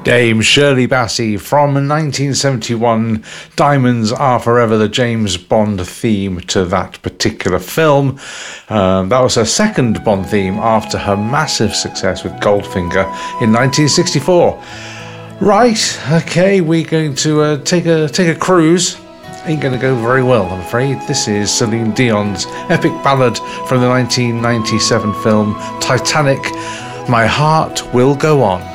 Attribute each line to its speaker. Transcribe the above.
Speaker 1: Dame Shirley Bassey from 1971. Diamonds Are Forever, the James Bond theme to that particular film. That was her second Bond theme after her massive success with Goldfinger in 1964. Right, okay, we're going to take a cruise. Ain't going to go very well, I'm afraid. This is Celine Dion's epic ballad from the 1997 film Titanic, My Heart Will Go On.